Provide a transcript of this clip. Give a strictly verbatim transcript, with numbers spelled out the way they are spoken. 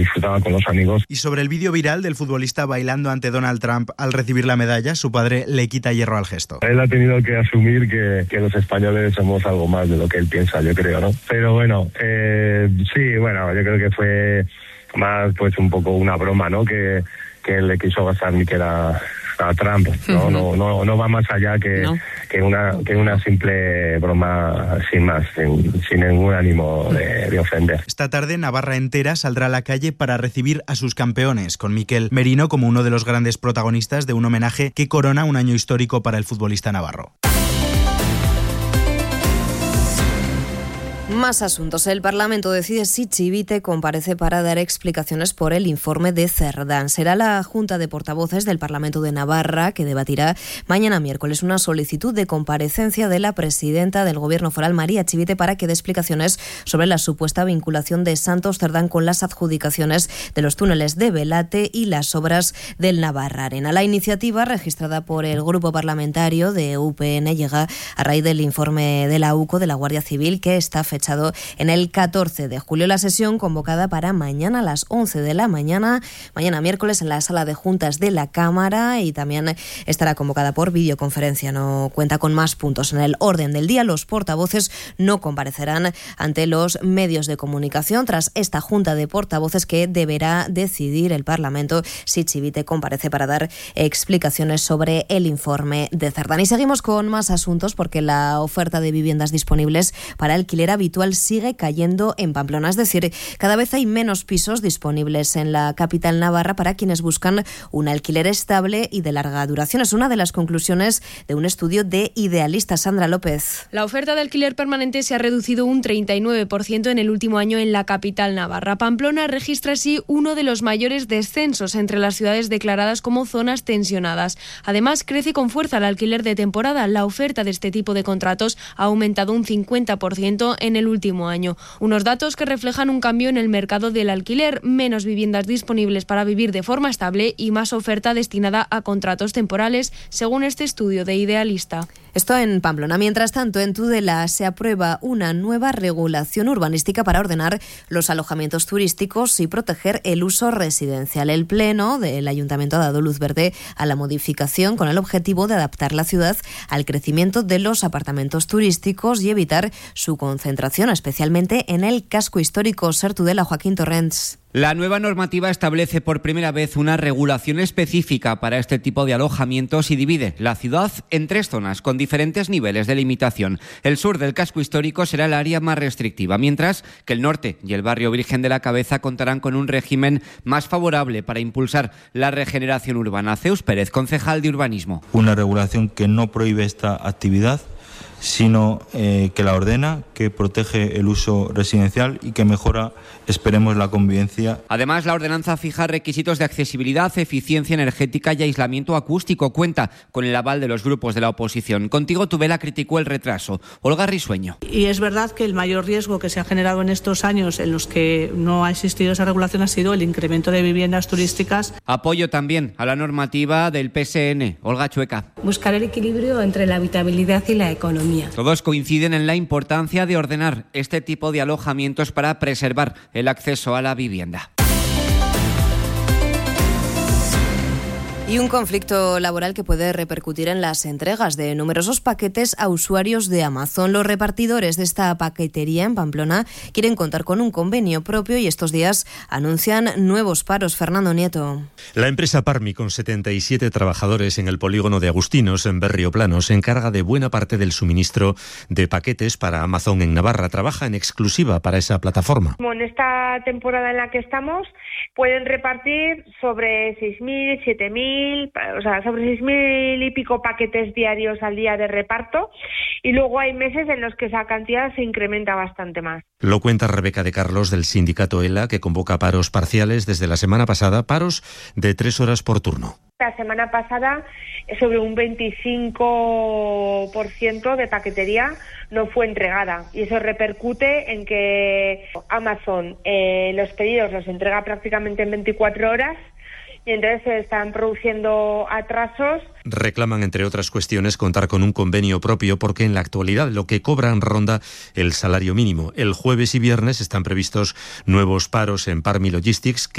disfrutaba con los amigos. Y sobre el vídeo viral del futbolista bailando ante Donald Trump al recibir la medalla, su padre le quita hierro al gesto. Él ha tenido que asumir que, que los españoles somos algo más de lo que él piensa, yo creo, ¿no? Pero bueno, eh, sí, bueno, yo creo que fue más pues un poco una broma, ¿no? Que, que él le quiso gastar ni que era a Trump, ¿no? No, no, no va más allá que, no. que, una, que una simple broma sin más, sin, sin ningún ánimo de, de ofender. Esta tarde Navarra entera saldrá a la calle para recibir a sus campeones, con Miquel Merino como uno de los grandes protagonistas de un homenaje que corona un año histórico para el futbolista navarro. Más asuntos. El Parlamento decide si Chivite comparece para dar explicaciones por el informe de Cerdán. Será la Junta de Portavoces del Parlamento de Navarra que debatirá mañana miércoles una solicitud de comparecencia de la presidenta del Gobierno foral, María Chivite, para que dé explicaciones sobre la supuesta vinculación de Santos Cerdán con las adjudicaciones de los túneles de Belate y las obras del Navarra Arena. La iniciativa, registrada por el Grupo Parlamentario de U P N, llega a raíz del informe de la U C O de la Guardia Civil, que está fechado en el catorce de julio. La sesión convocada para mañana a las once de la mañana, mañana miércoles en la sala de juntas de la Cámara, y también estará convocada por videoconferencia. No cuenta con más puntos en el orden del día. Los portavoces no comparecerán ante los medios de comunicación tras esta junta de portavoces que deberá decidir el Parlamento si Chivite comparece para dar explicaciones sobre el informe de Cerdán. Y seguimos con más asuntos porque la oferta de viviendas disponibles para alquiler habitual sigue cayendo en Pamplona. Es decir, cada vez hay menos pisos disponibles en la capital navarra para quienes buscan un alquiler estable y de larga duración. Es una de las conclusiones de un estudio de Idealista. Sandra López. La oferta de alquiler permanente se ha reducido un treinta y nueve por ciento en el último año en la capital navarra. Pamplona registra así uno de los mayores descensos entre las ciudades declaradas como zonas tensionadas. Además, crece con fuerza el alquiler de temporada. La oferta de este tipo de contratos ha aumentado un cincuenta por ciento en el último año. Unos datos que reflejan un cambio en el mercado del alquiler, menos viviendas disponibles para vivir de forma estable y más oferta destinada a contratos temporales, según este estudio de Idealista. Esto en Pamplona. Mientras tanto, en Tudela se aprueba una nueva regulación urbanística para ordenar los alojamientos turísticos y proteger el uso residencial. El Pleno del Ayuntamiento ha dado luz verde a la modificación con el objetivo de adaptar la ciudad al crecimiento de los apartamentos turísticos y evitar su concentración, especialmente en el casco histórico. Ser Tudela, Joaquín Torrents. La nueva normativa establece por primera vez una regulación específica para este tipo de alojamientos y divide la ciudad en tres zonas con diferentes niveles de limitación. El sur del casco histórico será el área más restrictiva, mientras que el norte y el barrio Virgen de la Cabeza contarán con un régimen más favorable para impulsar la regeneración urbana. Zeus Pérez, concejal de Urbanismo. Una regulación que no prohíbe esta actividad, sino eh, que la ordena, que protege el uso residencial y que mejora, esperemos, la convivencia. Además, la ordenanza fija requisitos de accesibilidad, eficiencia energética y aislamiento acústico. Cuenta con el aval de los grupos de la oposición. Contigo Tudela criticó el retraso. Olga Risueño. Y es verdad que el mayor riesgo que se ha generado en estos años en los que no ha existido esa regulación ha sido el incremento de viviendas turísticas. Apoyo también a la normativa del P S N. Olga Chueca. Buscar el equilibrio entre la habitabilidad y la economía. Todos coinciden en la importancia de ordenar este tipo de alojamientos para preservar el acceso a la vivienda. Y un conflicto laboral que puede repercutir en las entregas de numerosos paquetes a usuarios de Amazon. Los repartidores de esta paquetería en Pamplona quieren contar con un convenio propio y estos días anuncian nuevos paros. Fernando Nieto. La empresa Parmi, con setenta y siete trabajadores en el polígono de Agustinos, en Berrioplano, se encarga de buena parte del suministro de paquetes para Amazon en Navarra. Trabaja en exclusiva para esa plataforma. Como en esta temporada en la que estamos, pueden repartir sobre seis mil, siete mil, o sea, sobre seis mil y pico paquetes diarios al día de reparto, y luego hay meses en los que esa cantidad se incrementa bastante más. Lo cuenta Rebeca de Carlos del sindicato ELA, que convoca paros parciales desde la semana pasada, paros de tres horas por turno. La semana pasada, sobre un veinticinco por ciento de paquetería no fue entregada, y eso repercute en que Amazon eh, los pedidos los entrega prácticamente en veinticuatro horas y entonces se están produciendo atrasos. Reclaman, entre otras cuestiones, contar con un convenio propio porque en la actualidad lo que cobran ronda el salario mínimo. El jueves y viernes están previstos nuevos paros en Parmi Logistics que